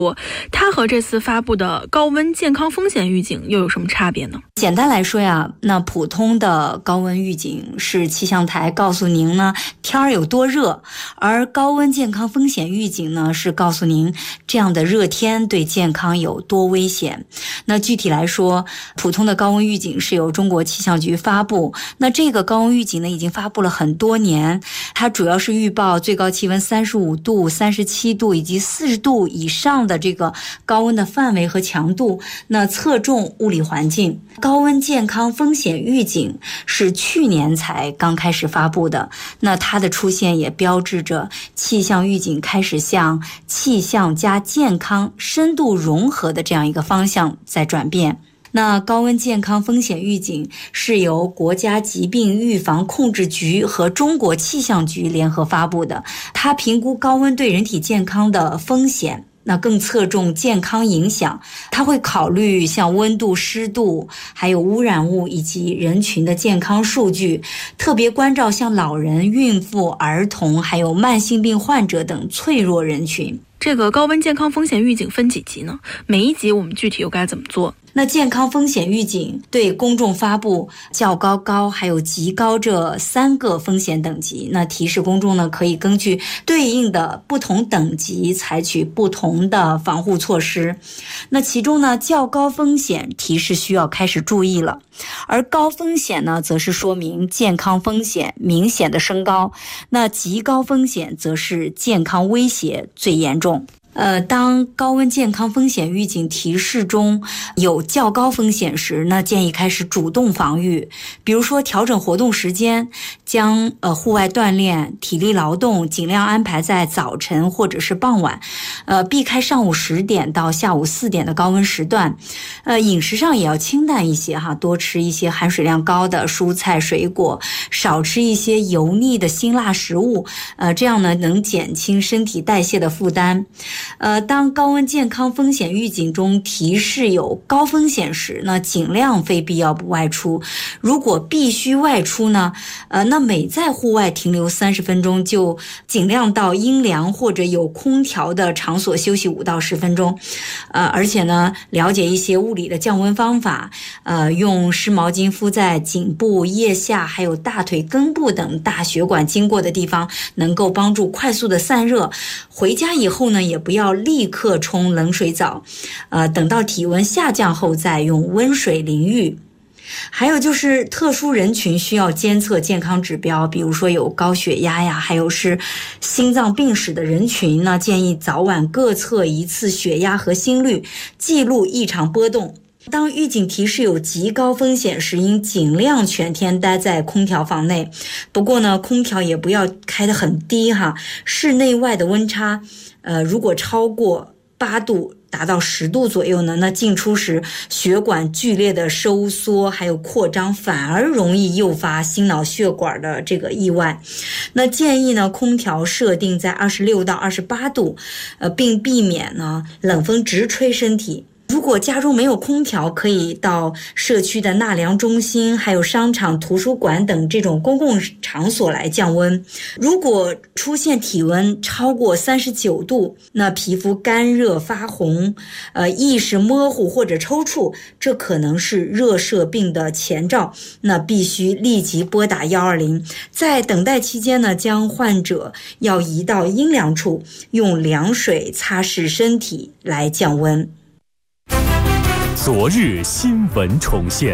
它和这次发布的高温健康风险预警又有什么差别呢？ 简单来说呀，那普通的高温预警是气象台告诉您呢天儿有多热，而高温健康风险预警呢是告诉您这样的热天对健康有多危险。那具体来说，普通的高温预警是由中国气象局发布，那这个高温预警呢已经发布了很多年，它主要是预报最高气温35度、37度以及40度以上的这个高温的范围和强度，那侧重物理环境。高温健康风险预警是去年才刚开始发布的，那它的出现也标志着气象预警开始向气象加健康深度融合的这样一个方向在转变。那高温健康风险预警是由国家疾病预防控制局和中国气象局联合发布的，它评估高温对人体健康的风险，那更侧重健康影响，它会考虑像温度、湿度，还有污染物以及人群的健康数据，特别关照像老人、孕妇、儿童，还有慢性病患者等脆弱人群。 这个高温健康风险预警分几级呢？每一级我们具体又该怎么做？ 那健康风险预警对公众发布较高、高还有极高这3个风险等级，那提示公众呢可以根据对应的不同等级采取不同的防护措施。那其中呢较高风险提示需要开始注意了，而高风险呢则是说明健康风险明显的升高，那极高风险则是健康威胁最严重。当高温健康风险预警提示中有较高风险时，那建议开始主动防御，比如说调整活动时间，将户外锻炼、体力劳动尽量安排在早晨或者是傍晚，避开上午10点到下午4点的高温时段。饮食上也要清淡一些哈，多吃一些含水量高的蔬菜水果，少吃一些油腻的辛辣食物，这样呢能减轻身体代谢的负担。当高温健康风险预警中提示有高风险时，那尽量非必要不外出。如果必须外出呢，那每在户外停留30分钟就尽量到阴凉或者有空调的场所休息5到10分钟。而且呢，了解一些物理的降温方法，用湿毛巾敷在颈部、腋下还有大腿根部等大血管经过的地方，能够帮助快速的散热。回家以后呢，也不要立刻冲冷水澡，等到体温下降后再用温水淋浴。还有就是特殊人群需要监测健康指标，比如说有高血压呀，还有是心脏病史的人群呢，建议早晚各测一次血压和心率，记录异常波动。当预警提示有极高风险时，应尽量全天待在空调房内。不过呢，空调也不要开得很低哈，室内外的温差，如果超过8度，达到10度左右呢，那进出时血管剧烈的收缩还有扩张，反而容易诱发心脑血管的这个意外。那建议呢，空调设定在26到28度，并避免呢冷风直吹身体。如果家中没有空调，可以到社区的纳凉中心还有商场、图书馆等这种公共场所来降温。如果出现体温超过39度，那皮肤干热发红，意识模糊或者抽搐，这可能是热射病的前兆，那必须立即拨打120。在等待期间呢，将患者要移到阴凉处，用凉水擦拭身体来降温。 昨日新闻重现，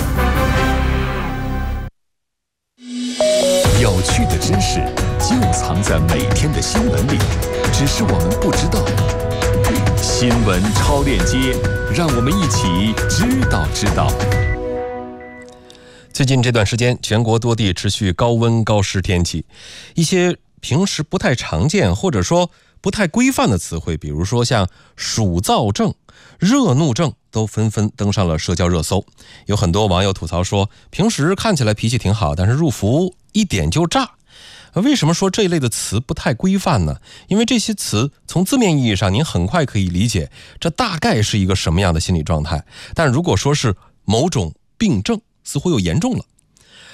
有趣的知识就藏在每天的新闻里，只是我们不知道。新闻超链接，让我们一起知道。 最近这段时间，全国多地持续高温高湿天气，一些平时不太常见或者说不太规范的词汇，比如说像暑燥症、热怒症，都纷纷登上了社交热搜。有很多网友吐槽说，平时看起来脾气挺好，但是入伏一点就炸。为什么说这一类的词不太规范呢？因为这些词从字面意义上您很快可以理解这大概是一个什么样的心理状态，但如果说是某种病症，似乎又严重了。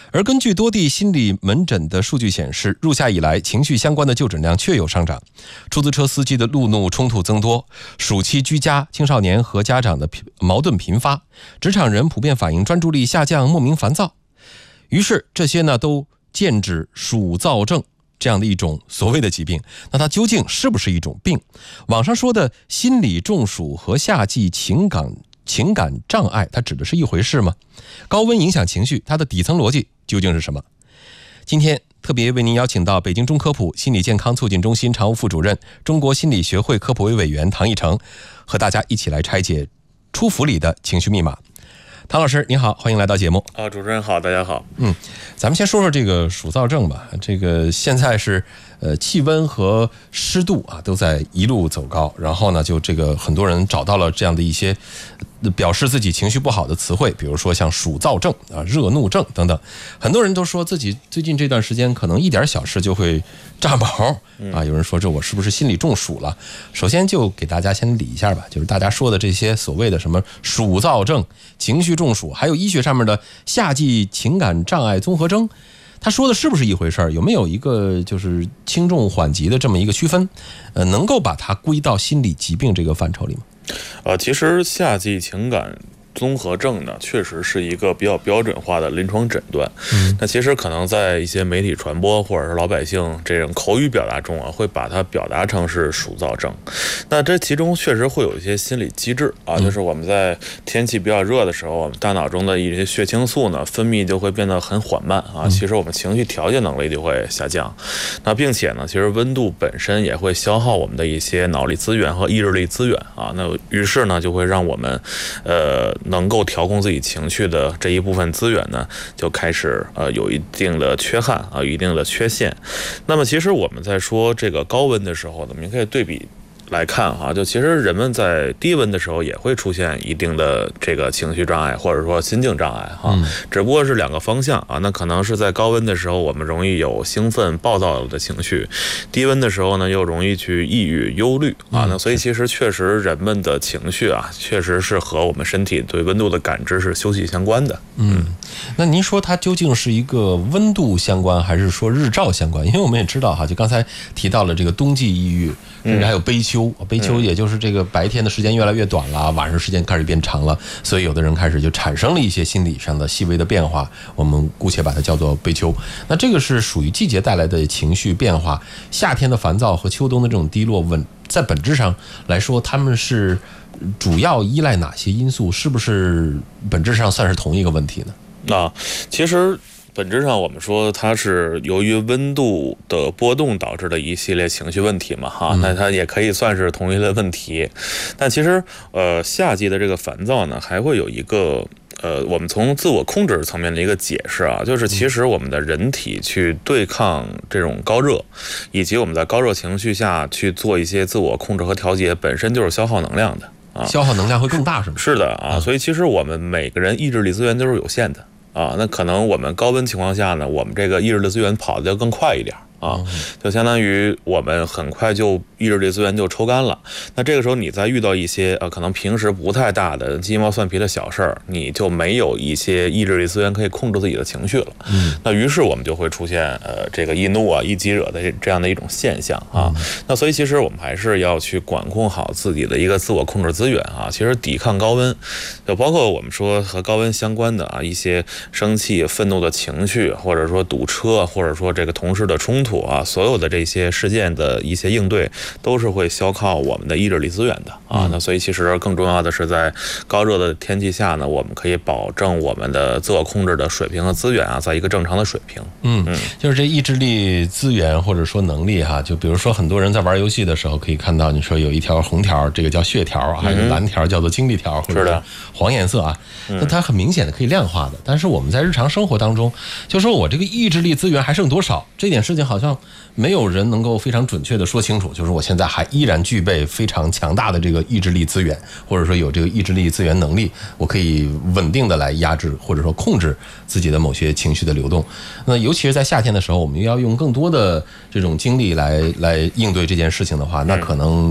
而根据多地心理门诊的数据显示，入夏以来情绪相关的就诊量确有上涨，出租车司机的路怒冲突增多，暑期居家青少年和家长的矛盾频发，职场人普遍反映专注力下降，莫名烦躁。于是这些呢都剑指暑躁症这样的一种所谓的疾病。那它究竟是不是一种病？网上说的心理中暑和夏季情感障碍，它指的是一回事吗？高温影响情绪，它的底层逻辑究竟是什么？今天特别为您邀请到北京中科普心理健康促进中心常务副主任、中国心理学会科普委委员唐义成，和大家一起来拆解出府里的情绪密码。唐老师您好，欢迎来到节目。 主持人好，大家好。 咱们先说说这个暑躁症吧。这个现在是气温和湿度啊都在一路走高，然后呢就这个很多人找到了这样的一些表示自己情绪不好的词汇，比如说像暑躁症啊、热怒症等等。很多人都说自己最近这段时间可能一点小事就会炸毛啊，有人说这我是不是心理中暑了？首先就给大家先理一下吧，就是大家说的这些所谓的什么暑躁症、情绪中暑，还有医学上面的夏季情感障碍综合征，他说的是不是一回事儿？有没有一个就是轻重缓急的这么一个区分？能够把它归到心理疾病这个范畴里吗？ 其实夏季情感综合症呢，确实是一个比较标准化的临床诊断。那其实可能在一些媒体传播或者是老百姓这种口语表达中啊，会把它表达成是暑躁症。那这其中确实会有一些心理机制啊，就是我们在天气比较热的时候，我们大脑中的一些血清素呢分泌就会变得很缓慢啊，其实我们情绪调节能力就会下降。那并且呢，其实温度本身也会消耗我们的一些脑力资源和意志力资源啊，那于是呢就会让我们能够调控自己情绪的这一部分资源呢，就开始有一定的缺憾啊，有一定的缺陷。那么其实我们在说这个高温的时候呢，我们可以对比来看哈，就其实人们在低温的时候也会出现一定的这个情绪障碍或者说心境障碍哈，只不过是两个方向啊。那可能是在高温的时候，我们容易有兴奋、暴躁的情绪；低温的时候呢，又容易去抑郁、忧虑啊。那所以其实确实人们的情绪啊，确实是和我们身体对温度的感知是息息相关的。 那您说它究竟是一个温度相关，还是说日照相关？因为我们也知道哈，就刚才提到了这个冬季抑郁，甚至还有悲秋。悲秋也就是这个白天的时间越来越短了，晚上时间开始变长了，所以有的人开始就产生了一些心理上的细微的变化，我们姑且把它叫做悲秋。那这个是属于季节带来的情绪变化，夏天的烦躁和秋冬的这种低落，在本质上来说，他们是主要依赖哪些因素？是不是本质上算是同一个问题呢？ 其实本质上我们说它是由于温度的波动导致的一系列情绪问题嘛哈，那它也可以算是同一类问题。但其实夏季的这个烦躁呢，还会有一个我们从自我控制层面的一个解释啊，就是其实我们的人体去对抗这种高热，以及我们在高热情绪下去做一些自我控制和调节，本身就是消耗能量的啊， 消耗能量会更大是吗？ 是的啊，所以其实我们每个人意志力资源都是有限的啊，那可能我们高温情况下呢，我们这个意志力资源跑得要更快一点啊，就相当于我们很快就意志力资源就抽干了。那这个时候你再遇到一些可能平时不太大的鸡毛蒜皮的小事儿，你就没有一些意志力资源可以控制自己的情绪了。那于是我们就会出现这个易怒啊、易激惹的这样的一种现象啊。那所以其实我们还是要去管控好自己的一个自我控制资源啊。其实抵抗高温，就包括我们说和高温相关的一些生气、愤怒的情绪，或者说堵车，或者说这个同事的冲突啊，所有的这些事件的一些应对，都是会消耗我们的意志力资源的啊。那所以其实更重要的是，在高热的天气下呢，我们可以保证我们的自我控制的水平和资源啊，在一个正常的水平。 就是这意志力资源或者说能力哈，就比如说很多人在玩游戏的时候可以看到，你说有一条红条，这个叫血条，还有蓝条叫做精力条，或者是黄颜色啊，那它很明显的可以量化的。但是我们在日常生活当中，就说我这个意志力资源还剩多少，这点事情好像没有人能够非常准确的说清楚。就是我现在还依然具备非常强大的这个意志力资源，或者说有这个意志力资源能力，我可以稳定的来压制或者说控制自己的某些情绪的流动。那尤其是在夏天的时候，我们要用更多的这种精力来应对这件事情的话，那可能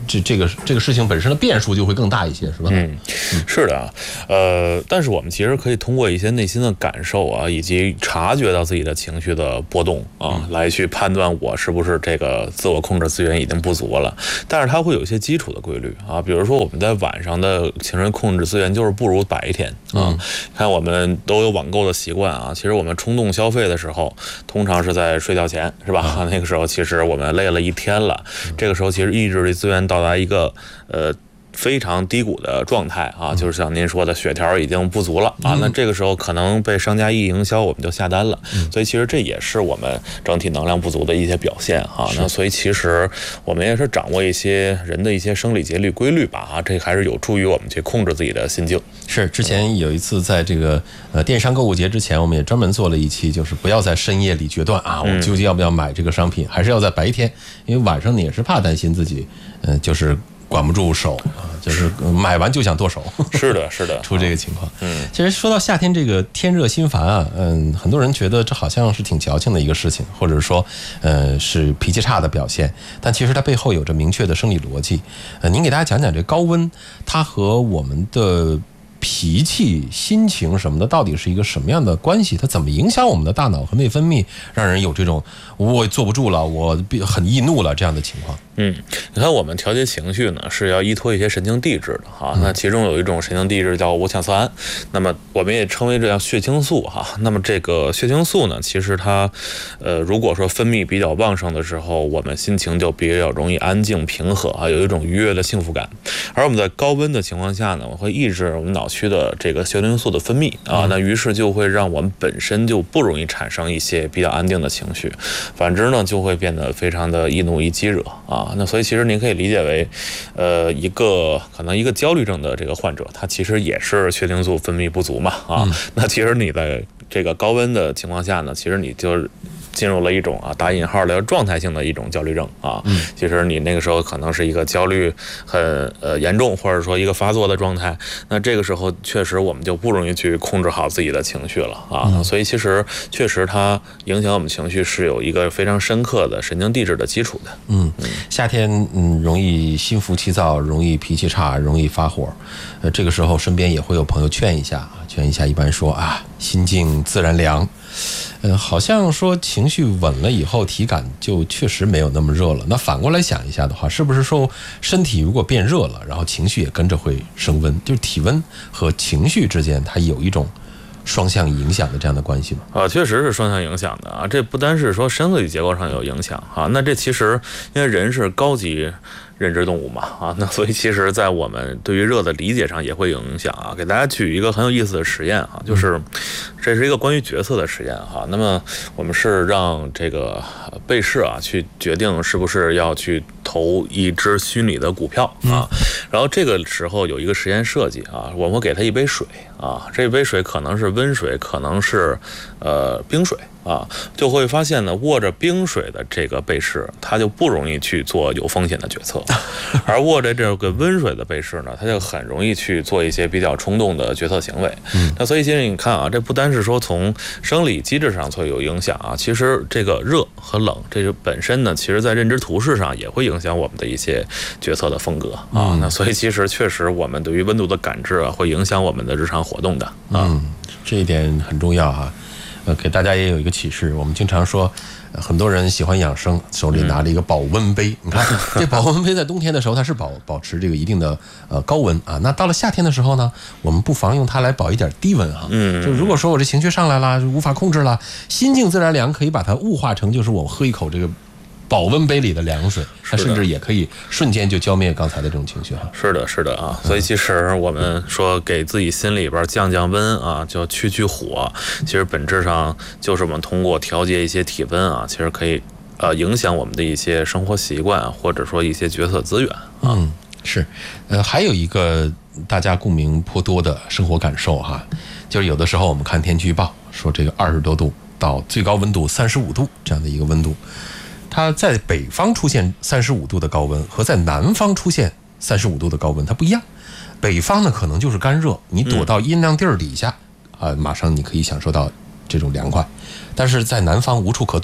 这个事情本身的变数就会更大一些，是吧？ 是的啊，但是我们其实可以通过一些内心的感受啊，以及察觉到自己的情绪的波动啊，来去判断我是不是这个自我控制资源已经不足了。但是它会有一些基础的规律啊，比如说我们在晚上的情绪控制资源就是不如白天啊。看我们都有网购的习惯啊，其实我们冲动消费的时候，通常是在睡觉前，是吧？那个时候其实我们累了一天了，这个时候其实意志力资源到达一个非常低谷的状态啊，就是像您说的血条已经不足了啊，那这个时候可能被商家一营销，我们就下单了，所以其实这也是我们整体能量不足的一些表现啊。那所以其实我们也是掌握一些人的一些生理节律规律吧啊，这还是有助于我们去控制自己的心境。 是，之前有一次在这个电商购物节之前，我们也专门做了一期，就是不要在深夜里决断啊，我究竟要不要买这个商品，还是要在白天，因为晚上你也是怕担心自己就是管不住手啊，就是买完就想剁手。 是的，是的， 出这个情况。其实说到夏天这个天热心烦啊，很多人觉得这好像是挺矫情的一个事情，或者说是脾气差的表现，但其实它背后有着明确的生理逻辑。您给大家讲讲这高温，它和我们的脾气、心情什么的，到底是一个什么样的关系？它怎么影响我们的大脑和内分泌，让人有这种我坐不住了，我很易怒了这样的情况？ 你看我们调节情绪呢，是要依托一些神经递质的哈。那其中有一种神经递质叫五羟色胺，那么我们也称为这叫血清素哈。那么这个血清素呢，其实它如果说分泌比较旺盛的时候，我们心情就比较容易安静平和啊，有一种愉悦的幸福感。而我们在高温的情况下呢，我会抑制我们脑区的这个血清素的分泌啊，那于是就会让我们本身就不容易产生一些比较安定的情绪，反之呢就会变得非常的易怒易激惹啊。那所以其实您可以理解为可能一个焦虑症的这个患者，他其实也是血清素分泌不足嘛啊。那其实你在这个高温的情况下呢，其实你就进入了一种打引号的状态性的一种焦虑症啊。其实你那个时候可能是一个焦虑很严重，或者说一个发作的状态。那这个时候确实我们就不容易去控制好自己的情绪了啊。所以其实确实它影响我们情绪是有一个非常深刻的神经递质的基础的。 夏天容易心浮气躁，容易脾气差，容易发火。这个时候身边也会有朋友劝一下，一般说心静自然凉。好像说情绪稳了以后，体感就确实没有那么热了。那反过来想一下的话，是不是说身体如果变热了，然后情绪也跟着会升温？就是体温和情绪之间，它有一种双向影响的这样的关系吗？ 确实是双向影响的啊。这不单是说生理结构上有影响啊，那这其实因为人是高级认知动物嘛啊，那所以其实在我们对于热的理解上也会有影响啊。给大家举一个很有意思的实验啊，就是这是一个关于决策的实验哈。那么我们是让这个被试去决定是不是要去投一只虚拟的股票啊。然后这个时候有一个实验设计啊，我们会给他一杯水啊，这杯水可能是温水，可能是冰水啊，就会发现呢，握着冰水的这个被试，他就不容易去做有风险的决策，而握着这个温水的被试呢，他就很容易去做一些比较冲动的决策行为。那所以其实你看这不单是说从生理机制上会有影响啊，其实这个热和冷这个本身呢，其实在认知图式上也会影响我们的一些决策的风格啊。那所以其实确实我们对于温度的感知会影响我们的日常活动的啊。 这一点很重要哈。给大家也有一个启示，我们经常说很多人喜欢养生，手里拿着一个保温杯。你看这保温杯在冬天的时候它是保持这个一定的高温啊，那到了夏天的时候呢，我们不妨用它来保一点低温啊。就如果说我这情绪上来了，无法控制了，心静自然凉，可以把它物化成就是我喝一口这个保温杯里的凉水，它甚至也可以瞬间就浇灭刚才的这种情绪哈。 是的啊，所以其实我们说给自己心里边降温啊，就去火，其实本质上就是我们通过调节一些体温啊，其实可以影响我们的一些生活习惯，或者说一些决策资源啊。 是，还有一个大家共鸣颇多的生活感受哈，就是有的时候我们看天气预报说这个20多度到最高温度35度这样的一个温度。它在北方出现35度的高温和在南方出现35度的高温它不一样。北方呢可能就是干热，你躲到阴凉地儿底下马上你可以享受到这种凉快，但是在南方无处可躲，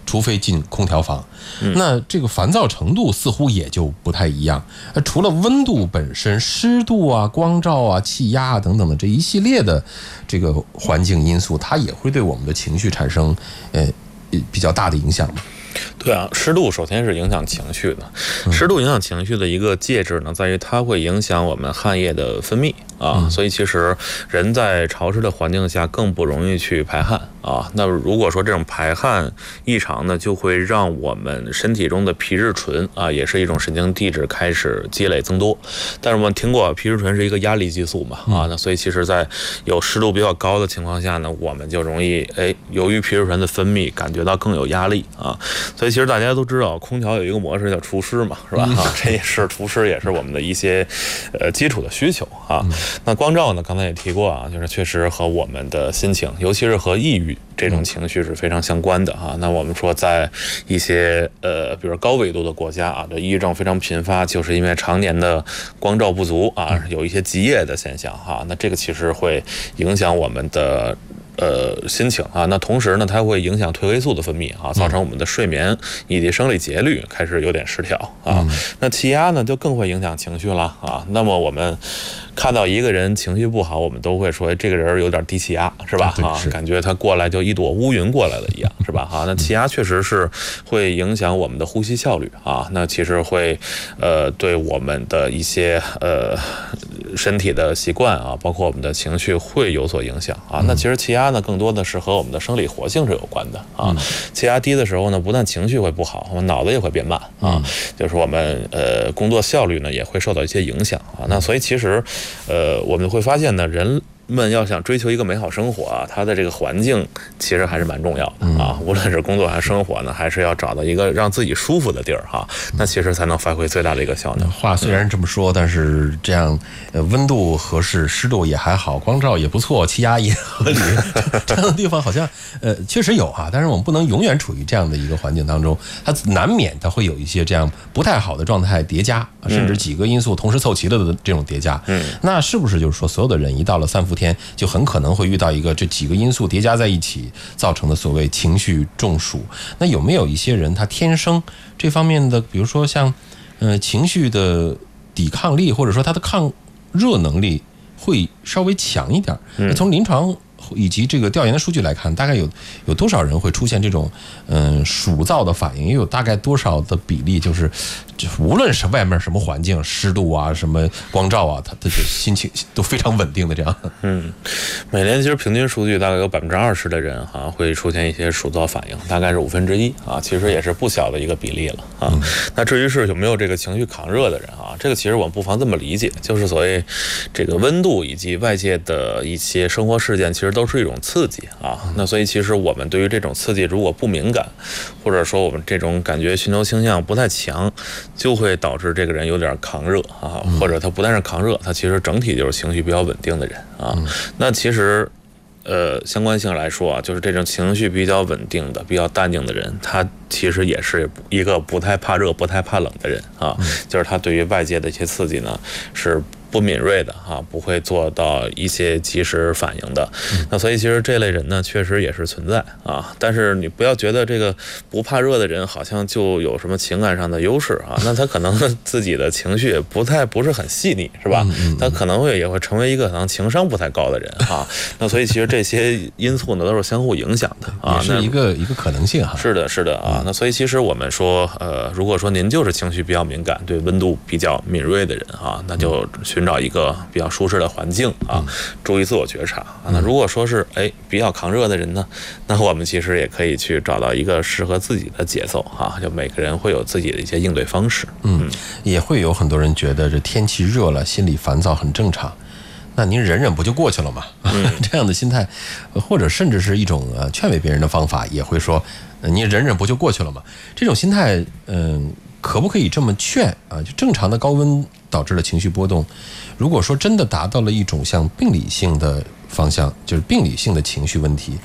除非进空调房。那这个烦躁程度似乎也就不太一样。除了温度本身，湿度啊、光照啊、气压啊等等的这一系列的这个环境因素，它也会对我们的情绪产生比较大的影响嘛。 对啊，湿度首先是影响情绪的。湿度影响情绪的一个介质呢，在于它会影响我们汗液的分泌啊，所以其实人在潮湿的环境下更不容易去排汗啊。那如果说这种排汗异常呢，就会让我们身体中的皮质醇啊，也是一种神经递质开始积累增多。但是我们听过皮质醇是一个压力激素嘛啊，那所以其实在有湿度比较高的情况下呢，我们就容易由于皮质醇的分泌感觉到更有压力啊。所以其实大家都知道，空调有一个模式叫除湿嘛，是吧？啊，这也是除湿，也是我们的一些基础的需求啊。那光照呢，刚才也提过啊，就是确实和我们的心情，尤其是和抑郁这种情绪是非常相关的啊。那我们说，在一些比如高纬度的国家啊，这抑郁症非常频发，就是因为常年的光照不足啊，有一些极夜的现象哈。那这个其实会影响我们的心情啊，那同时呢，它会影响褪黑素的分泌啊，造成我们的睡眠以及生理节律开始有点失调啊。那气压呢，就更会影响情绪了啊。那么我们看到一个人情绪不好，我们都会说这个人有点低气压，是吧？啊，感觉他过来就一朵乌云过来了一样，是吧？啊，那气压确实是会影响我们的呼吸效率啊。那其实会对我们的一些身体的习惯啊，包括我们的情绪会有所影响啊。那其实气压呢，更多的是和我们的生理活性是有关的啊。气压低的时候呢，不但情绪会不好，我们脑子也会变慢啊，就是我们工作效率呢也会受到一些影响啊。那所以其实我们会发现呢，人们要想追求一个美好生活啊，它的这个环境其实还是蛮重要的啊。无论是工作还是生活呢，还是要找到一个让自己舒服的地儿哈，那其实才能发挥最大的一个效能。 话虽然这么说，但是这样温度合适，湿度也还好，光照也不错，气压也合理，这样的地方好像确实有哈，但是我们不能永远处于这样的一个环境当中，它难免它会有一些这样不太好的状态叠加，甚至几个因素同时凑齐了的这种叠加。那是不是就是说，所有的人一到了3伏天，就很可能会遇到一个这几个因素叠加在一起造成的所谓情绪中暑？那有没有一些人他天生这方面的，比如说像情绪的抵抗力，或者说他的抗热能力会稍微强一点？从临床以及这个调研的数据来看，大概有多少人会出现这种暑燥的反应？也有大概多少的比例，就是无论是外面什么环境，湿度啊、什么光照啊，他的心情都非常稳定的这样。 每年其实平均数据大概有20%的人会出现一些暑燥反应，大概是1/5啊，其实也是不小的一个比例了啊。那至于是有没有这个情绪抗热的人啊，这个其实我们不妨这么理解，就是所谓这个温度以及外界的一些生活事件，其实都是一种刺激啊。那所以其实我们对于这种刺激如果不敏感，或者说我们这种感觉寻求倾向不太强，就会导致这个人有点抗热啊，或者他不但是抗热，他其实整体就是情绪比较稳定的人啊。那其实相关性来说啊，就是这种情绪比较稳定的、比较淡定的人，他其实也是一个不太怕热、不太怕冷的人啊。就是他对于外界的一些刺激呢是不敏锐的啊，不会做到一些及时反应的。那所以其实这类人呢，确实也是存在啊。但是你不要觉得这个不怕热的人好像就有什么情感上的优势啊，那他可能自己的情绪不是很细腻，是吧？他可能也会成为一个可能情商不太高的人啊。那所以其实这些因素呢都是相互影响的啊， 也是一个可能性哈。 是的啊。那所以其实我们说如果说您就是情绪比较敏感，对温度比较敏锐的人啊，那就寻找一个比较舒适的环境啊，注意自我觉察啊。那如果说是比较抗热的人呢，那我们其实也可以去找到一个适合自己的节奏啊。就每个人会有自己的一些应对方式。 也会有很多人觉得这天气热了，心里烦躁很正常。那您忍忍不就过去了吗？这样的心态，或者甚至是一种劝慰别人的方法，也会说你忍忍不就过去了吗？这种心态，可不可以这么劝啊？就正常的高温导致的情绪波动，如果说真的达到了一种像病理性的方向，就是病理性的情绪问题，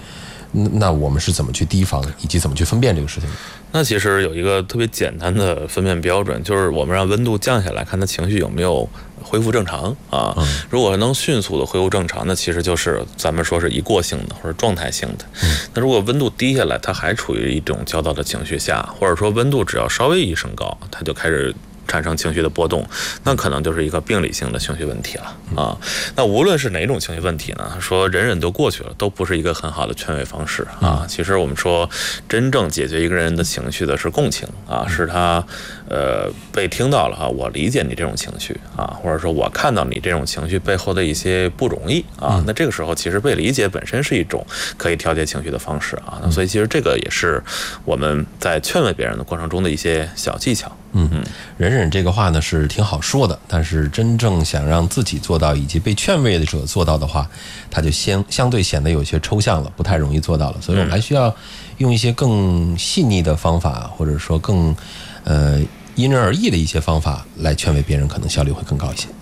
那我们是怎么去提防，以及怎么去分辨这个事情？ 那其实有一个特别简单的分辨标准，就是我们让温度降下来，看他情绪有没有恢复正常啊。如果能迅速的恢复正常，那其实就是咱们说是一过性的或者状态性的。那如果温度低下来，他还处于一种焦躁的情绪下，或者说温度只要稍微一升高，他就开始产生情绪的波动，那可能就是一个病理性的情绪问题了啊。那无论是哪种情绪问题呢，说忍忍都过去了，都不是一个很好的劝慰方式啊。其实我们说，真正解决一个人的情绪的是共情啊，是他被听到了哈，我理解你这种情绪啊，或者说我看到你这种情绪背后的一些不容易啊。那这个时候其实被理解本身是一种可以调节情绪的方式啊。那所以其实这个也是我们在劝慰别人的过程中的一些小技巧。 忍忍这个话呢是挺好说的，但是真正想让自己做到，以及被劝慰的者做到的话，它就相对显得有些抽象了，不太容易做到了。所以我们还需要用一些更细腻的方法，或者说更因人而异的一些方法来劝慰别人，可能效率会更高一些。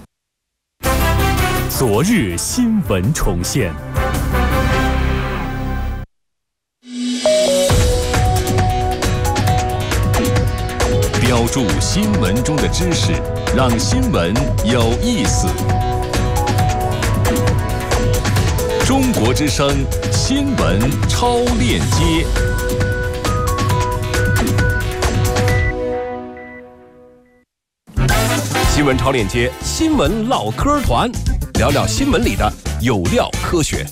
昨日新闻重现。标注新闻中的知识，让新闻有意思。中国之声新闻超链接。新闻超链接，新闻唠嗑团，聊聊新闻里的有料科学。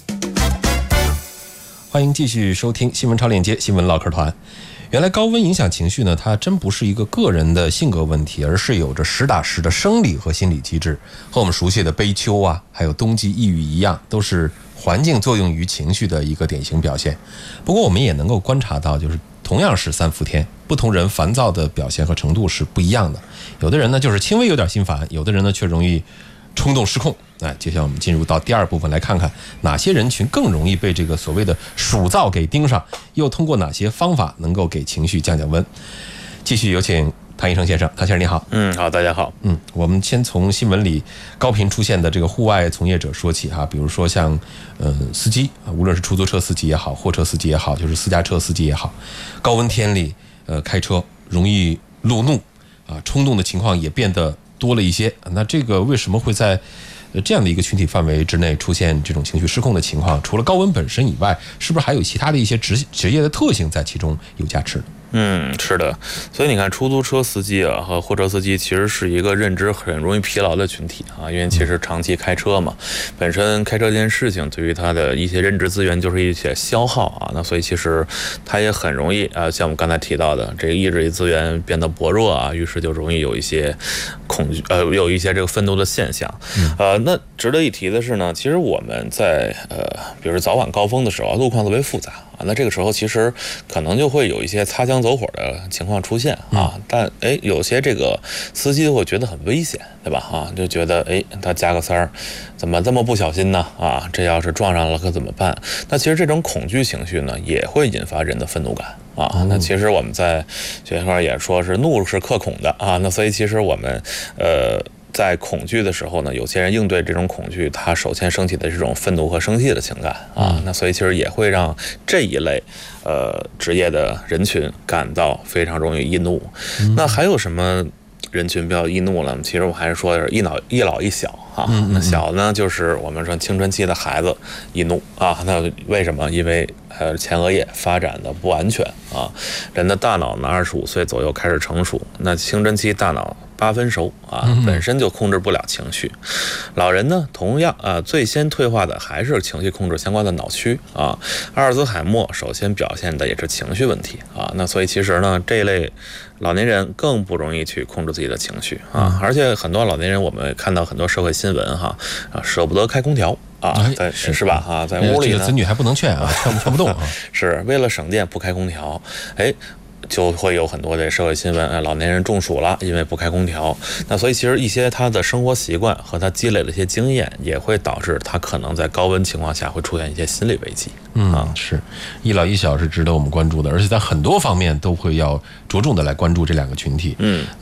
欢迎继续收听新闻超链接，新闻唠嗑团。原来高温影响情绪呢，它真不是一个个人的性格问题，而是有着实打实的生理和心理机制，和我们熟悉的悲秋啊，还有冬季抑郁一样，都是环境作用于情绪的一个典型表现。不过我们也能够观察到，就是同样是3伏天，不同人烦躁的表现和程度是不一样的。有的人呢就是轻微有点心烦，有的人呢却容易冲动失控。接下来我们进入到第二部分，来看看哪些人群更容易被这个所谓的暑燥给盯上，又通过哪些方法能够给情绪降降温。继续有请唐医生先生。唐先生你好。 好，大家好。 我们先从新闻里高频出现的这个户外从业者说起哈，比如说像司机，无论是出租车司机也好，货车司机也好，就是私家车司机也好，高温天里开车容易路怒啊，冲动的情况也变得多了一些。那这个为什么会在这样的一个群体范围之内出现这种情绪失控的情况？除了高温本身以外，是不是还有其他的一些职业的特性在其中有加持呢？ 是的，所以你看，出租车司机啊和货车司机其实是一个认知很容易疲劳的群体啊，因为其实长期开车嘛，本身开车这件事情对于他的一些认知资源就是一些消耗啊，那所以其实他也很容易像我们刚才提到的，这个意志力资源变得薄弱啊，于是就容易有一些恐惧，有一些这个愤怒的现象。那值得一提的是呢，其实我们在比如早晚高峰的时候，路况特别复杂啊，那这个时候其实可能就会有一些擦枪走火的情况出现啊，但有些这个司机会觉得很危险，对吧？就觉得他加个塞儿，怎么这么不小心呢？这要是撞上了可怎么办？那其实这种恐惧情绪呢，也会引发人的愤怒感啊。那其实我们在学校也说是怒是克恐的啊，那所以其实我们在恐惧的时候呢，有些人应对这种恐惧，他首先升起的这种愤怒和生气的情感啊，那所以其实也会让这一类职业的人群感到非常容易易怒。那还有什么人群比较易怒了？其实我还是说一老一小啊。那小呢，就是我们说青春期的孩子易怒啊。那为什么？因为前额叶发展的不完全啊。人的大脑呢，25岁左右开始成熟，那青春期大脑8分熟啊，本身就控制不了情绪。老人呢，同样最先退化的还是情绪控制相关的脑区啊。阿尔兹海默首先表现的也是情绪问题啊。那所以其实呢，这一类老年人更不容易去控制自己的情绪啊。而且很多老年人，我们看到很多社会新闻舍不得开空调啊，是吧？在屋里呢， 子女还不能劝啊，劝不动啊， 是为了省电不开空调，就会有很多的社会新闻，老年人中暑了，因为不开空调。那所以其实一些他的生活习惯和他积累的一些经验，也会导致他可能在高温情况下会出现一些心理危机。 是一老一小是值得我们关注的，而且在很多方面都会要着重的来关注这两个群体。那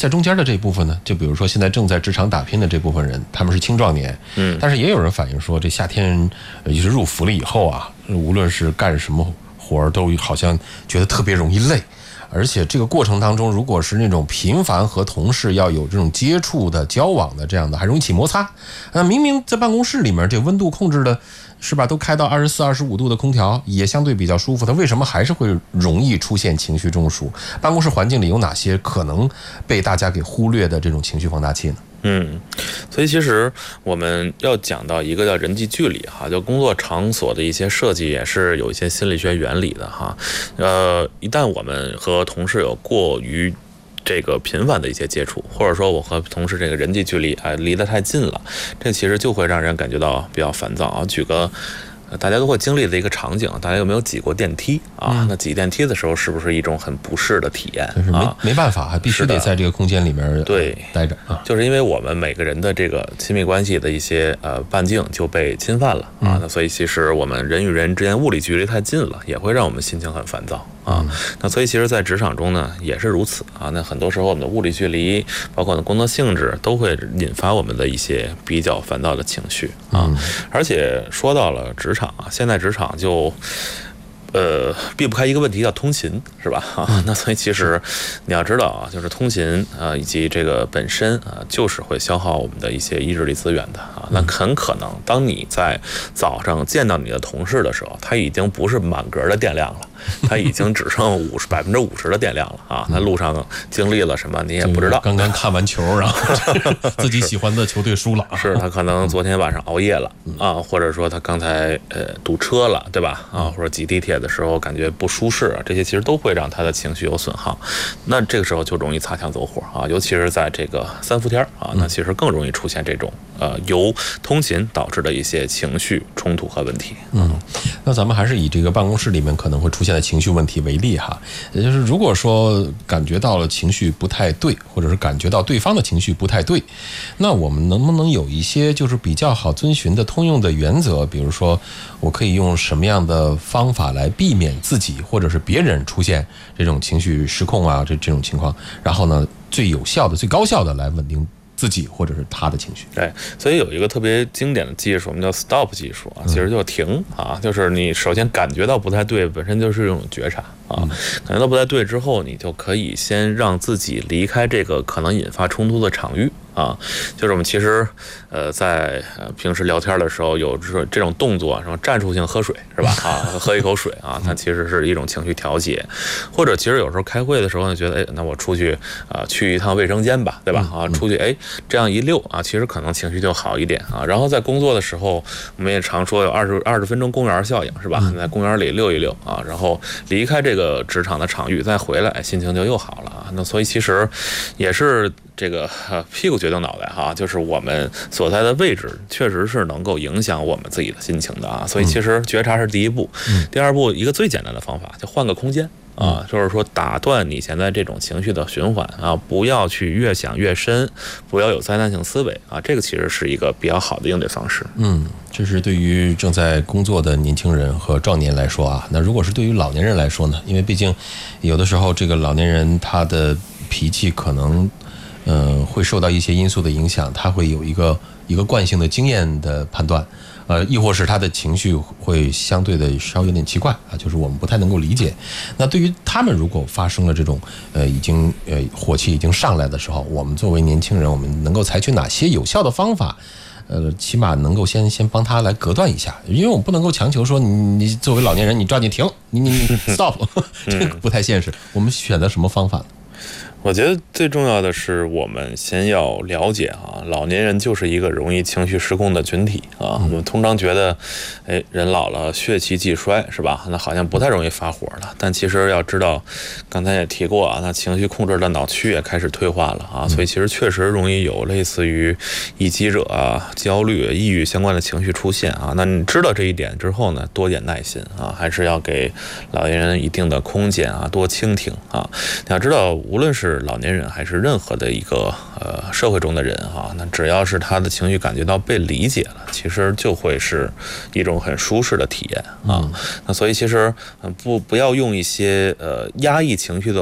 在中间的这一部分呢，就比如说现在正在职场打拼的这部分人，他们是青壮年，但是也有人反映说，这夏天就是入伏了以后啊，无论是干什么活儿，都好像觉得特别容易累。而且这个过程当中，如果是那种频繁和同事要有这种接触的、交往的这样的，还容易起摩擦。那明明在办公室里面，这温度控制的是吧，都开到24、25度的空调，也相对比较舒服，它为什么还是会容易出现情绪中暑？办公室环境里有哪些可能被大家给忽略的这种情绪放大器呢？ 所以其实我们要讲到一个叫人际距离哈，就工作场所的一些设计也是有一些心理学原理的哈。一旦我们和同事有过于这个频繁的一些接触，或者说我和同事这个人际距离离得太近了，这其实就会让人感觉到比较烦躁啊。举个大家都会经历的一个场景，大家有没有挤过电梯啊？那挤电梯的时候是不是一种很不适的体验？ 就是没办法，还必须得在这个空间里面待着啊。 就是因为我们每个人的这个亲密关系的一些半径就被侵犯了啊，那所以其实我们人与人之间物理距离太近了，也会让我们心情很烦躁啊。那所以其实在职场中呢也是如此啊。那很多时候我们的物理距离，包括工作性质，都会引发我们的一些比较烦躁的情绪啊。而且说到了职场啊，现在职场就避不开一个问题叫通勤，是吧？那所以其实你要知道啊，就是通勤以及这个本身就是会消耗我们的一些意志力资源的啊。那很可能当你在早上见到你的同事的时候，他已经不是满格的电量了，他已经只剩50%的电量了啊。那路上经历了什么你也不知道， 刚刚看完球，然后自己喜欢的球队输了， 是他可能昨天晚上熬夜了啊，或者说他刚才堵车了，对吧？啊，或者挤地铁的时候感觉不舒适，这些其实都会让他的情绪有损耗。那这个时候就容易擦枪走火啊，尤其是在这个3伏天啊，那其实更容易出现这种由通勤导致的一些情绪冲突和问题。 那咱们还是以这个办公室里面可能会出现的情绪问题为例哈，也就是如果说感觉到了情绪不太对，或者是感觉到对方的情绪不太对，那我们能不能有一些就是比较好遵循的通用的原则？比如说我可以用什么样的方法来避免自己或者是别人出现这种情绪失控啊这种情况，然后呢最有效的最高效的来稳定自己或者是他的情绪。 对，所以有一个特别经典的技术，我们叫 stop 技术啊，其实就是停啊，就是你首先感觉到不太对，本身就是一种觉察啊，感觉到不太对之后，你就可以先让自己离开这个可能引发冲突的场域啊。就是我们其实在平时聊天的时候有这种动作，什么战术性喝水是吧？啊，喝一口水啊，它其实是一种情绪调节。或者其实有时候开会的时候呢，觉得那我出去去一趟卫生间吧，对吧？啊，出去这样一溜啊，其实可能情绪就好一点啊。然后在工作的时候，我们也常说有20分钟公园效应是吧？在公园里溜一溜啊，然后离开这个职场的场域再回来，心情就又好了啊。那所以其实也是这个屁股决定脑袋哈，就是我们所在的位置确实是能够影响我们自己的心情的啊。所以其实觉察是第一步，第二步一个最简单的方法就换个空间啊，就是说打断你现在这种情绪的循环啊，不要去越想越深，不要有灾难性思维啊，这个其实是一个比较好的应对方式。 这是对于正在工作的年轻人和壮年来说啊，那如果是对于老年人来说呢？因为毕竟有的时候这个老年人他的脾气可能会受到一些因素的影响，他会有一个惯性的经验的判断，亦或是他的情绪会相对的稍有点奇怪啊，就是我们不太能够理解。那对于他们如果发生了这种已经火气已经上来的时候，我们作为年轻人，我们能够采取哪些有效的方法？起码能够先帮他来隔断一下，因为我们不能够强求说你作为老年人你抓紧停，你 stop， 这个不太现实。我们选择什么方法呢？ 我觉得最重要的是我们先要了解啊，老年人就是一个容易情绪失控的群体啊。我们通常觉得人老了血气既衰是吧，那好像不太容易发火了，但其实要知道刚才也提过啊，那情绪控制的脑区也开始退化了啊，所以其实确实容易有类似于易激惹啊、焦虑、抑郁相关的情绪出现啊。那你知道这一点之后呢，多点耐心啊，还是要给老年人一定的空间啊，多倾听啊。你要知道无论是老年人还是任何的一个社会中的人啊，那只要是他的情绪感觉到被理解了，其实就会是一种很舒适的体验啊。那所以其实不要用一些压抑情绪的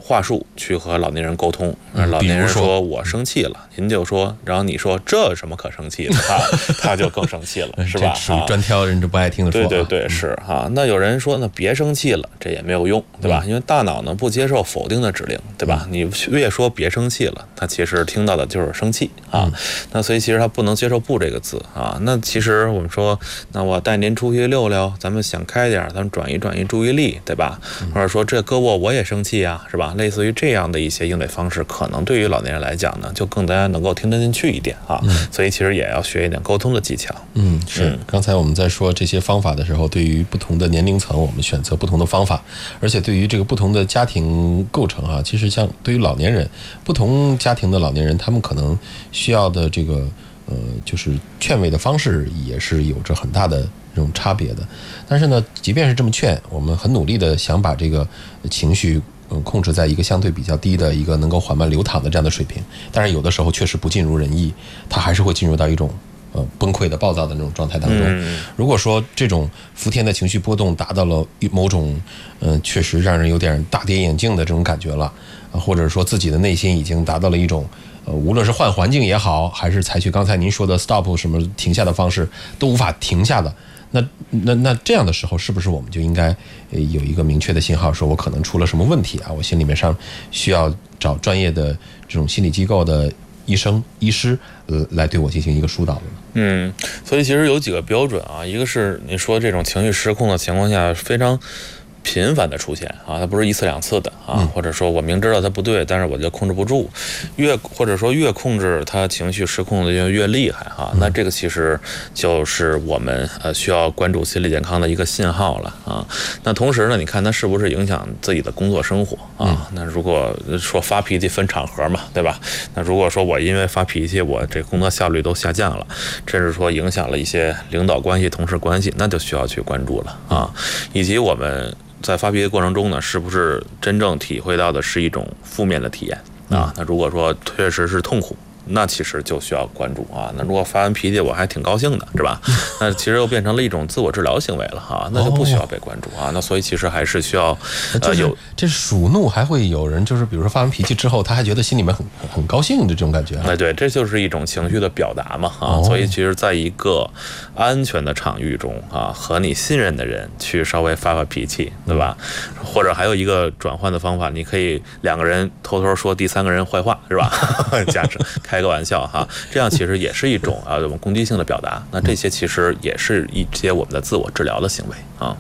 话术去和老年人沟通。老年人说我生气了，您就说，然后你说这有什么可生气的他就更生气了，是吧？ 属于专挑人就不爱听的说。 对，是哈。那有人说，那别生气了，这也没有用，对吧？因为大脑呢不接受否定的指令，对吧？你越说别生气了，他其实听到的就是生气啊。那所以其实他不能接受不这个字啊。那其实我们说，那我带您出去溜溜，咱们想开点，咱们转移注意力，对吧？或者说这胳膊我也生气啊，是吧？类似于这样的一些应对方式，可能对于老年人来讲呢，就更加能够听得进去一点啊。所以其实也要学一点沟通的技巧。 是。刚才我们在说这些方法的时候，对于不同的年龄层，我们选择不同的方法，而且对于这个不同的家庭构成啊，其实像对于老年人，不同家庭的老年人，他们可能需要的这个就是劝慰的方式也是有着很大的这种差别的。但是呢，即便是这么劝，我们很努力的想把这个情绪控制在一个相对比较低的一个能够缓慢流淌的这样的水平，但是有的时候确实不尽如人意，它还是会进入到一种崩溃的暴躁的那种状态当中。如果说这种伏天的情绪波动达到了某种确实让人有点大跌眼镜的这种感觉了，或者说自己的内心已经达到了一种无论是换环境也好，还是采取刚才您说的 stop 什么停下的方式都无法停下的，那这样的时候，是不是我们就应该有一个明确的信号，说我可能出了什么问题啊？我心里面上需要找专业的这种心理机构的医师来对我进行一个疏导的。 所以其实有几个标准啊，一个是你说这种情绪失控的情况下非常频繁的出现啊，它不是一次两次的啊，或者说我明知道它不对，但是我就控制不住，或者说越控制它情绪失控的就越厉害哈。那这个其实就是我们需要关注心理健康的一个信号了啊。那同时呢，你看它是不是影响自己的工作生活啊？那如果说发脾气分场合嘛，对吧？那如果说我因为发脾气，我这工作效率都下降了，甚至说影响了一些领导关系、同事关系，那就需要去关注了啊。以及我们在发脾气过程中呢，是不是真正体会到的是一种负面的体验啊？那如果说确实是痛苦，那其实就需要关注啊。那如果发完脾气我还挺高兴的，是吧？那其实又变成了一种自我治疗行为了哈，那就不需要被关注啊。那所以其实还是需要有这属怒，还会有人就是比如说发完脾气之后，他还觉得心里面很高兴的这种感觉。 对，这就是一种情绪的表达嘛啊。所以其实在一个安全的场域中啊，和你信任的人去稍微发脾气，对吧？或者还有一个转换的方法，你可以两个人偷偷说第三个人坏话，是吧？假设开个玩笑哈，这样其实也是一种我们攻击性的表达。那这些其实也是一些我们的自我治疗的行为啊。